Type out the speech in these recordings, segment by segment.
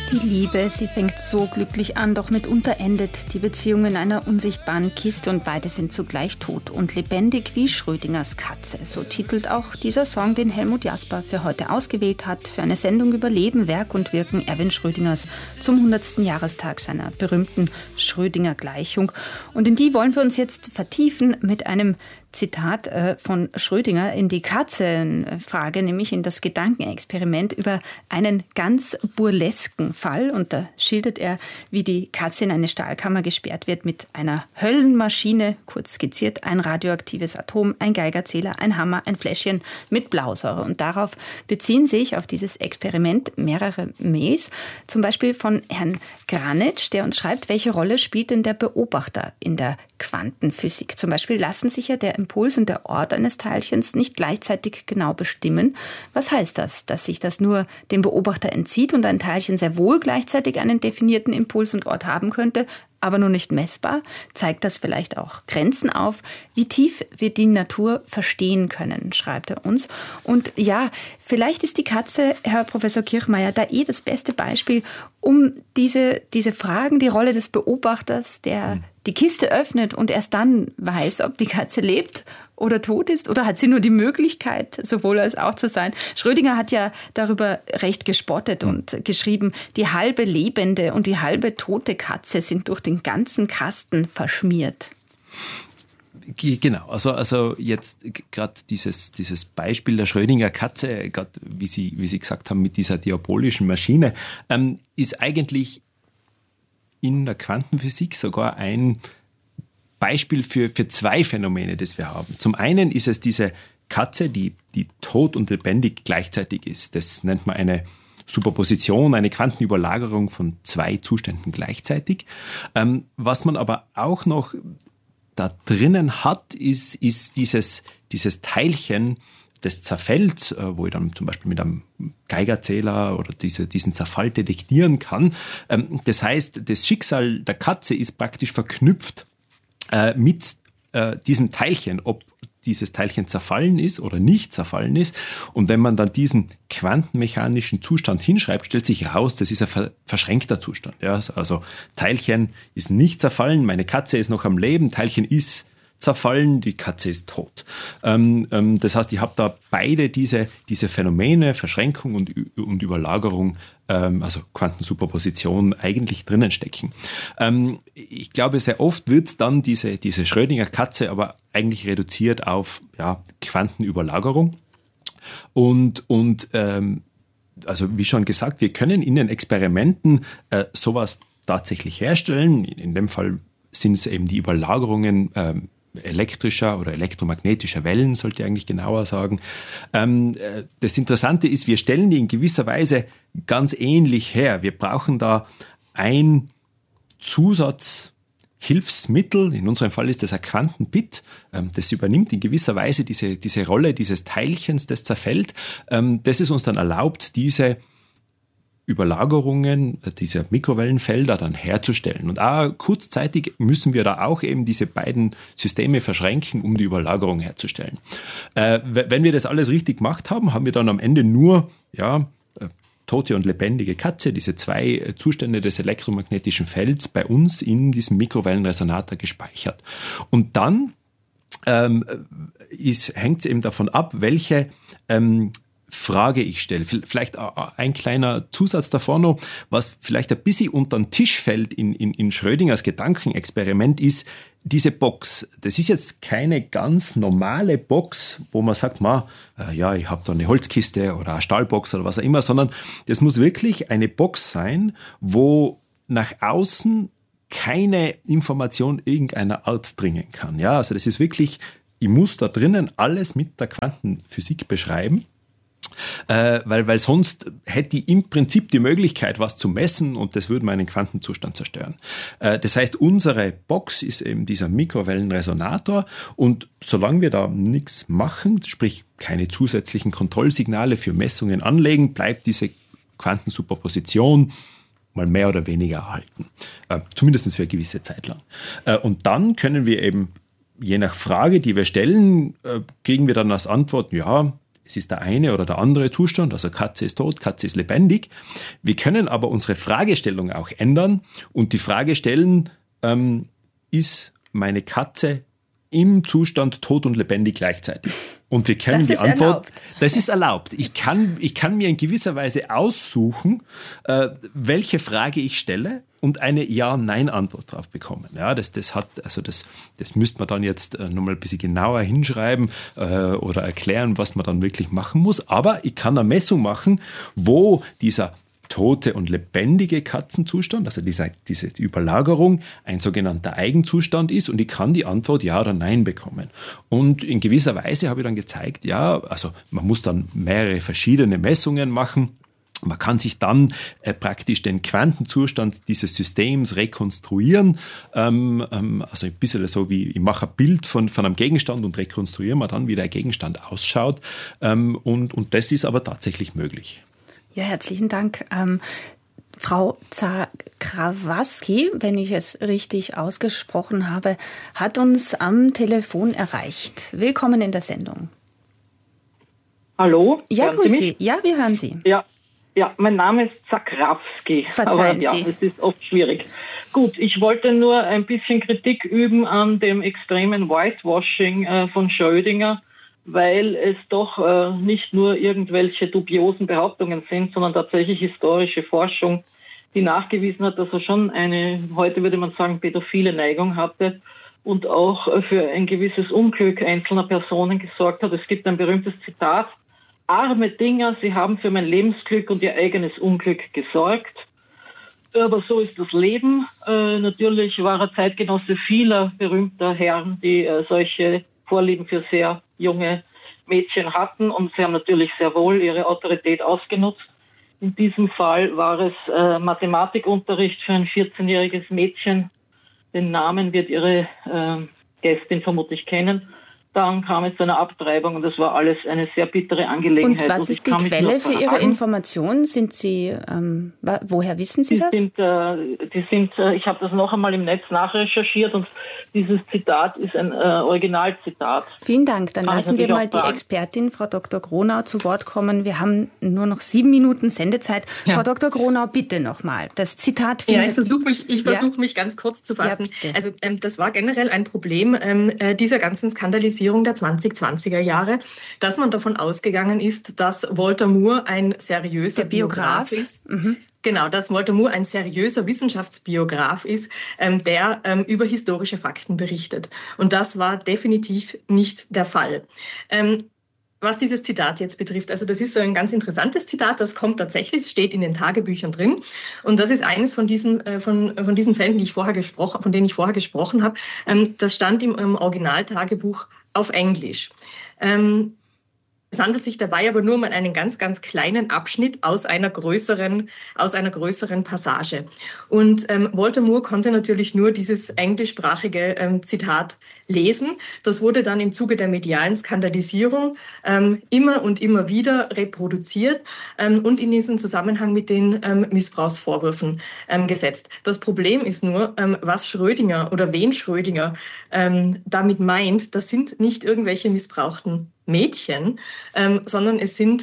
Die Liebe, sie fängt so glücklich an, doch mitunter endet die Beziehung in einer unsichtbaren Kiste und beide sind zugleich tot und lebendig wie Schrödingers Katze. So titelt auch dieser Song, den Helmut Jasper für heute ausgewählt hat, für eine Sendung über Leben, Werk und Wirken Erwin Schrödingers zum 100. Jahrestag seiner berühmten Schrödinger-Gleichung. Und in die wollen wir uns jetzt vertiefen mit einem Zitat von Schrödinger in die Katzenfrage, nämlich in das Gedankenexperiment über einen ganz burlesken Fall. Und da schildert er, wie die Katze in eine Stahlkammer gesperrt wird mit einer Höllenmaschine, kurz skizziert, ein radioaktives Atom, ein Geigerzähler, ein Hammer, ein Fläschchen mit Blausäure. Und darauf beziehen sich auf dieses Experiment mehrere Mails, zum Beispiel von Herrn Granitsch, der uns schreibt, welche Rolle spielt denn der Beobachter in der Quantenphysik? Zum Beispiel lassen sich ja der Impuls und der Ort eines Teilchens nicht gleichzeitig genau bestimmen. Was heißt das? Dass sich das nur dem Beobachter entzieht und ein Teilchen sehr wohl gleichzeitig einen definierten Impuls und Ort haben könnte, aber nur nicht messbar? Zeigt das vielleicht auch Grenzen auf? Wie tief wir die Natur verstehen können, schreibt er uns. Und ja, vielleicht ist die Katze, Herr Professor Kirchmeier, da das beste Beispiel, um diese Fragen, die Rolle des Beobachters, der die Kiste öffnet und erst dann weiß, ob die Katze lebt oder tot ist, oder hat sie nur die Möglichkeit, sowohl als auch zu sein. Schrödinger hat ja darüber recht gespottet und geschrieben, die halbe lebende und die halbe tote Katze sind durch den ganzen Kasten verschmiert. Genau, also jetzt gerade dieses Beispiel der Schrödinger Katze, gerade wie Sie gesagt haben, mit dieser diabolischen Maschine, ist eigentlich in der Quantenphysik sogar ein Beispiel für zwei Phänomene, das wir haben. Zum einen ist es diese Katze, die tot und lebendig gleichzeitig ist. Das nennt man eine Superposition, eine Quantenüberlagerung von zwei Zuständen gleichzeitig. Was man aber auch noch da drinnen hat, ist dieses Teilchen, das zerfällt, wo ich dann zum Beispiel mit einem Geigerzähler oder diesen Zerfall detektieren kann. Das heißt, das Schicksal der Katze ist praktisch verknüpft mit diesem Teilchen, ob dieses Teilchen zerfallen ist oder nicht zerfallen ist. Und wenn man dann diesen quantenmechanischen Zustand hinschreibt, stellt sich heraus, das ist ein verschränkter Zustand. Ja, also Teilchen ist nicht zerfallen, meine Katze ist noch am Leben, Teilchen ist zerfallen, die Katze ist tot. Das heißt, ich habe da beide diese Phänomene, Verschränkung und Überlagerung, also Quantensuperposition, eigentlich drinnen stecken. Ich glaube, sehr oft wird dann diese Schrödinger Katze aber eigentlich reduziert auf Quantenüberlagerung. Und also wie schon gesagt, wir können in den Experimenten sowas tatsächlich herstellen. In dem Fall sind es eben die Überlagerungen elektrischer oder elektromagnetischer Wellen, sollte ich eigentlich genauer sagen. Das Interessante ist, wir stellen die in gewisser Weise ganz ähnlich her. Wir brauchen da ein Zusatzhilfsmittel, in unserem Fall ist das ein Quantenbit, das übernimmt in gewisser Weise diese Rolle dieses Teilchens, das zerfällt, das es uns dann erlaubt, diese Überlagerungen dieser Mikrowellenfelder dann herzustellen. Und auch kurzzeitig müssen wir da auch eben diese beiden Systeme verschränken, um die Überlagerung herzustellen. Wenn wir das alles richtig gemacht haben, haben wir dann am Ende nur tote und lebendige Katze, diese zwei Zustände des elektromagnetischen Felds bei uns in diesem Mikrowellenresonator gespeichert. Und dann hängt es eben davon ab, welche Frage ich stelle. Vielleicht ein kleiner Zusatz davor noch, was vielleicht ein bisschen unter den Tisch fällt in Schrödingers Gedankenexperiment ist diese Box. Das ist jetzt keine ganz normale Box, wo man sagt, ich habe da eine Holzkiste oder eine Stahlbox oder was auch immer, sondern das muss wirklich eine Box sein, wo nach außen keine Information irgendeiner Art dringen kann. Ja, also das ist wirklich, ich muss da drinnen alles mit der Quantenphysik beschreiben. Weil sonst hätte ich im Prinzip die Möglichkeit, was zu messen und das würde meinen Quantenzustand zerstören. Das heißt, unsere Box ist eben dieser Mikrowellenresonator und solange wir da nichts machen, sprich keine zusätzlichen Kontrollsignale für Messungen anlegen, bleibt diese Quantensuperposition mal mehr oder weniger erhalten. Zumindest für eine gewisse Zeit lang. Und dann können wir eben, je nach Frage, die wir stellen, kriegen wir dann als Antwort, Es ist der eine oder der andere Zustand, also Katze ist tot, Katze ist lebendig. Wir können aber unsere Fragestellung auch ändern und die Frage stellen, ist meine Katze im Zustand tot und lebendig gleichzeitig? Und wir können die Antwort, erlaubt. Das ist erlaubt. Ich kann mir in gewisser Weise aussuchen, welche Frage ich stelle und eine Ja-Nein-Antwort darauf bekommen. Ja, das müsste man dann jetzt nochmal ein bisschen genauer hinschreiben oder erklären, was man dann wirklich machen muss. Aber ich kann eine Messung machen, wo dieser tote und lebendige Katzenzustand, also diese Überlagerung, ein sogenannter Eigenzustand ist und ich kann die Antwort Ja oder Nein bekommen. Und in gewisser Weise habe ich dann gezeigt, ja, also man muss dann mehrere verschiedene Messungen machen. Man kann sich dann praktisch den Quantenzustand dieses Systems rekonstruieren. Also ein bisschen so wie, ich mache ein Bild von einem Gegenstand und rekonstruiere mir dann, wie der Gegenstand ausschaut. Und das ist aber tatsächlich möglich. Ja, herzlichen Dank. Frau Zakrawaski, wenn ich es richtig ausgesprochen habe, hat uns am Telefon erreicht. Willkommen in der Sendung. Hallo? Ja, grüß Sie. Ja, wir hören Sie. Ja, mein Name ist Zakrawski. Verzeihen aber Sie. Es ist oft schwierig. Gut, ich wollte nur ein bisschen Kritik üben an dem extremen Whitewashing von Schrödinger, weil es doch nicht nur irgendwelche dubiosen Behauptungen sind, sondern tatsächlich historische Forschung, die nachgewiesen hat, dass er schon eine, heute würde man sagen, pädophile Neigung hatte und auch für ein gewisses Unglück einzelner Personen gesorgt hat. Es gibt ein berühmtes Zitat: Arme Dinger, sie haben für mein Lebensglück und ihr eigenes Unglück gesorgt. Aber so ist das Leben. Natürlich war er Zeitgenosse vieler berühmter Herren, die solche Vorlieben für sehr junge Mädchen hatten, und sie haben natürlich sehr wohl ihre Autorität ausgenutzt. In diesem Fall war es Mathematikunterricht für ein 14-jähriges Mädchen. Den Namen wird Ihre Gästin vermutlich kennen. Dann kam es zu einer Abtreibung und das war alles eine sehr bittere Angelegenheit. Und was ist die Quelle für Ihre Informationen? Sind Sie, woher wissen Sie das? Ich habe das noch einmal im Netz nachrecherchiert und dieses Zitat ist ein Originalzitat. Vielen Dank. Dann lassen wir mal die Expertin, Frau Dr. Gronau, zu Wort kommen. Wir haben nur noch 7 Minuten Sendezeit. Ja. Frau Dr. Gronau, bitte nochmal. Das Zitat findet... Ja, ich versuche mich ganz kurz zu fassen. Ja, also das war generell ein Problem dieser ganzen Skandalisierung der 2020er Jahre, dass man davon ausgegangen ist, dass Walter Moore ein seriöser Biograf ist. Mhm. Genau, dass Walter Moore ein seriöser Wissenschaftsbiograf ist, der über historische Fakten berichtet. Und das war definitiv nicht der Fall. Was dieses Zitat jetzt betrifft, also das ist so ein ganz interessantes Zitat, das kommt tatsächlich, steht in den Tagebüchern drin. Und das ist eines von diesen Fällen, von denen ich vorher gesprochen habe. Das stand im Originaltagebuch auf Englisch. Es handelt sich dabei aber nur um einen ganz, ganz kleinen Abschnitt aus einer größeren Passage. Und Walter Moore konnte natürlich nur dieses englischsprachige Zitat lesen. Das wurde dann im Zuge der medialen Skandalisierung immer und immer wieder reproduziert und in diesen Zusammenhang mit den Missbrauchsvorwürfen gesetzt. Das Problem ist nur, was Schrödinger oder wen Schrödinger damit meint, das sind nicht irgendwelche missbrauchten Mädchen, sondern es sind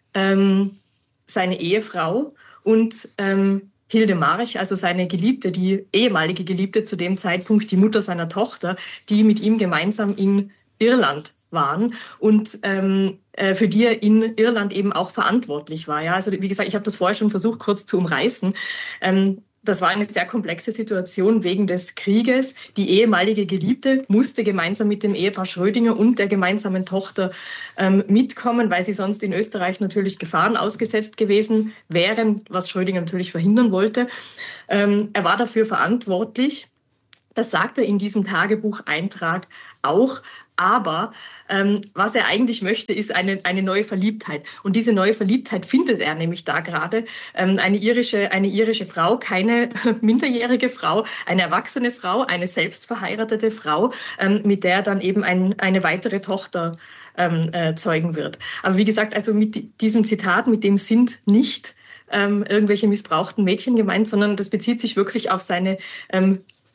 seine Ehefrau und Hilde March, also seine Geliebte, die ehemalige Geliebte zu dem Zeitpunkt, die Mutter seiner Tochter, die mit ihm gemeinsam in Irland waren und für die er in Irland eben auch verantwortlich war. Ja, also wie gesagt, ich habe das vorher schon versucht, kurz zu umreißen. Das war eine sehr komplexe Situation wegen des Krieges. Die ehemalige Geliebte musste gemeinsam mit dem Ehepaar Schrödinger und der gemeinsamen Tochter mitkommen, weil sie sonst in Österreich natürlich Gefahren ausgesetzt gewesen wären, was Schrödinger natürlich verhindern wollte. Er war dafür verantwortlich. Das sagt er in diesem Tagebucheintrag auch. Aber was er eigentlich möchte, ist eine neue Verliebtheit. Und diese neue Verliebtheit findet er nämlich da gerade. Eine irische Frau, keine minderjährige Frau, eine erwachsene Frau, eine selbstverheiratete Frau, mit der er dann eben eine weitere Tochter zeugen wird. Aber wie gesagt, also mit diesem Zitat, mit dem sind nicht irgendwelche missbrauchten Mädchen gemeint, sondern das bezieht sich wirklich auf seine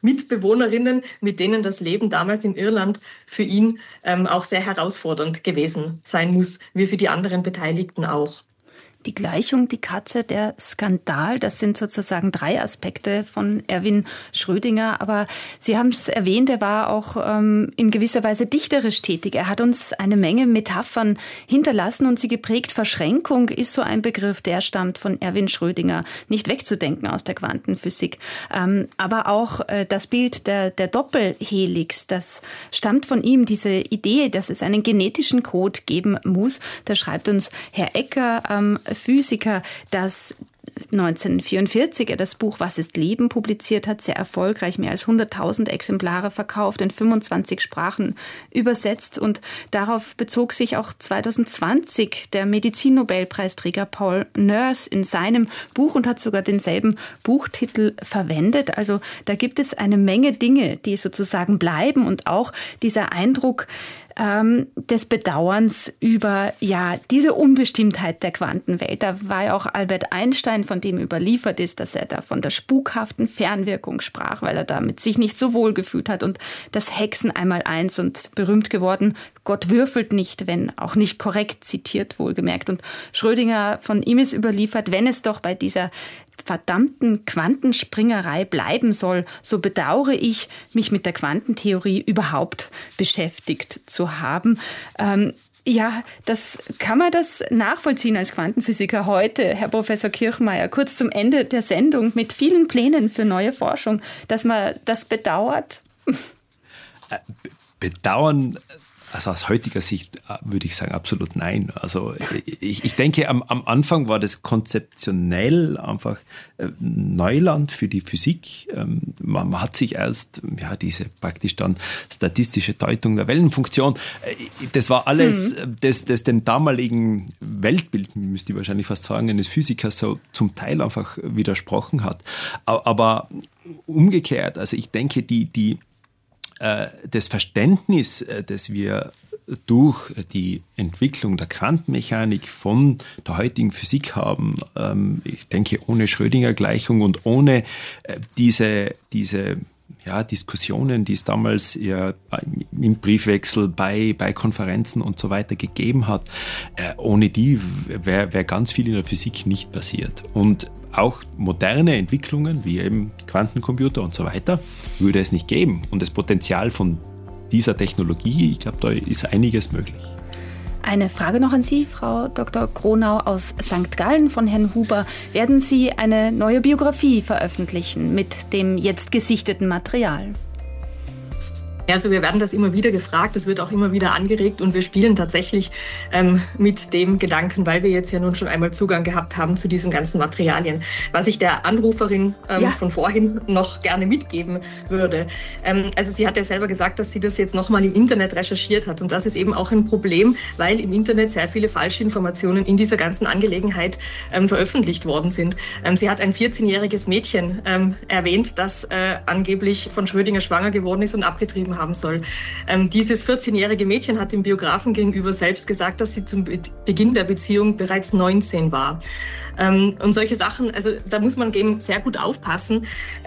Mitbewohnerinnen, mit denen das Leben damals in Irland für ihn auch sehr herausfordernd gewesen sein muss, wie für die anderen Beteiligten auch. Die Gleichung, die Katze, der Skandal, das sind sozusagen 3 Aspekte von Erwin Schrödinger. Aber Sie haben es erwähnt, er war auch in gewisser Weise dichterisch tätig. Er hat uns eine Menge Metaphern hinterlassen und sie geprägt. Verschränkung ist so ein Begriff, der stammt von Erwin Schrödinger, nicht wegzudenken aus der Quantenphysik. Aber auch das Bild der Doppelhelix, das stammt von ihm, diese Idee, dass es einen genetischen Code geben muss. Da schreibt uns Herr Ecker, Physiker, dass 1944 er das Buch Was ist Leben publiziert hat, sehr erfolgreich, mehr als 100.000 Exemplare verkauft, in 25 Sprachen übersetzt, und darauf bezog sich auch 2020 der Medizinnobelpreisträger Paul Nurse in seinem Buch und hat sogar denselben Buchtitel verwendet. Also da gibt es eine Menge Dinge, die sozusagen bleiben, und auch dieser Eindruck des Bedauerns über diese Unbestimmtheit der Quantenwelt. Da war ja auch Albert Einstein, von dem überliefert ist, dass er da von der spukhaften Fernwirkung sprach, weil er damit sich nicht so wohl gefühlt hat. Und das Hexen einmal und berühmt geworden, Gott würfelt nicht, wenn auch nicht korrekt zitiert, wohlgemerkt. Und Schrödinger, von ihm ist überliefert, wenn es doch bei dieser verdammten Quantenspringerei bleiben soll, so bedauere ich, mich mit der Quantentheorie überhaupt beschäftigt zu haben. Kann man das nachvollziehen als Quantenphysiker heute, Herr Professor Kirchmeier, kurz zum Ende der Sendung mit vielen Plänen für neue Forschung, dass man das bedauert? Bedauern, also aus heutiger Sicht würde ich sagen, absolut nein. Also ich denke, am Anfang war das konzeptionell einfach Neuland für die Physik. Man hat sich erst diese praktisch dann statistische Deutung der Wellenfunktion, das war alles, das dem damaligen Weltbild, müsste ich wahrscheinlich fast sagen, eines Physikers so zum Teil einfach widersprochen hat. Aber umgekehrt, also ich denke, das Verständnis, das wir durch die Entwicklung der Quantenmechanik von der heutigen Physik haben, ich denke, ohne Schrödinger-Gleichung und ohne diese Diskussionen, die es damals im Briefwechsel bei Konferenzen und so weiter gegeben hat, ohne die wäre ganz viel in der Physik nicht passiert. Und auch moderne Entwicklungen, wie eben Quantencomputer und so weiter, würde es nicht geben. Und das Potenzial von dieser Technologie, ich glaube, da ist einiges möglich. Eine Frage noch an Sie, Frau Dr. Gronau aus St. Gallen von Herrn Huber. Werden Sie eine neue Biografie veröffentlichen mit dem jetzt gesichteten Material? Also wir werden das immer wieder gefragt, es wird auch immer wieder angeregt, und wir spielen tatsächlich mit dem Gedanken, weil wir jetzt ja nun schon einmal Zugang gehabt haben zu diesen ganzen Materialien. Was ich der Anruferin von vorhin noch gerne mitgeben würde. Also sie hat ja selber gesagt, dass sie das jetzt nochmal im Internet recherchiert hat, und das ist eben auch ein Problem, weil im Internet sehr viele falsche Informationen in dieser ganzen Angelegenheit veröffentlicht worden sind. Sie hat ein 14-jähriges Mädchen erwähnt, das angeblich von Schrödinger schwanger geworden ist und abgetrieben haben soll. Dieses 14-jährige Mädchen hat dem Biografen gegenüber selbst gesagt, dass sie zum Beginn der Beziehung bereits 19 war. Und solche Sachen, also da muss man eben sehr gut aufpassen,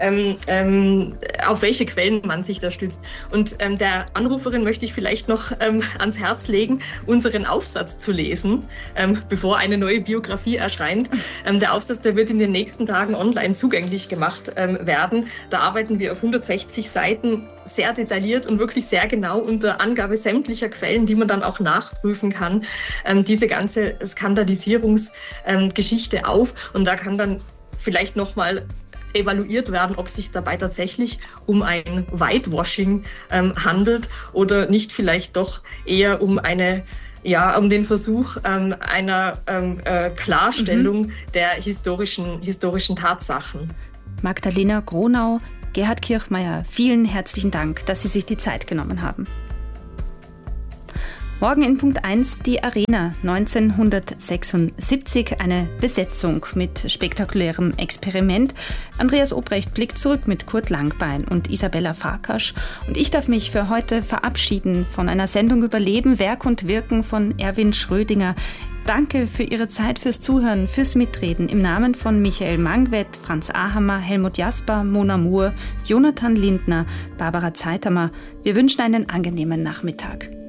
auf welche Quellen man sich da stützt. Und der Anruferin möchte ich vielleicht noch ans Herz legen, unseren Aufsatz zu lesen, bevor eine neue Biografie erscheint. Der Aufsatz, der wird in den nächsten Tagen online zugänglich gemacht werden. Da arbeiten wir auf 160 Seiten sehr detailliert und wirklich sehr genau unter Angabe sämtlicher Quellen, die man dann auch nachprüfen kann, diese ganze Skandalisierungsgeschichte auf. Und da kann dann vielleicht nochmal evaluiert werden, ob es sich dabei tatsächlich um ein Whitewashing handelt oder nicht vielleicht doch eher um um den Versuch einer Klarstellung der historischen Tatsachen. Magdalena Gronau, Gerhard Kirchmeier, vielen herzlichen Dank, dass Sie sich die Zeit genommen haben. Morgen in Punkt 1 die Arena 1976, eine Besetzung mit spektakulärem Experiment. Andreas Obrecht blickt zurück mit Kurt Langbein und Isabella Farkasch. Und ich darf mich für heute verabschieden von einer Sendung über Leben, Werk und Wirken von Erwin Schrödinger. Danke für Ihre Zeit, fürs Zuhören, fürs Mitreden. Im Namen von Michael Mangwett, Franz Ahammer, Helmut Jasper, Mona Moore, Jonathan Lindner, Barbara Zeithammer. Wir wünschen einen angenehmen Nachmittag.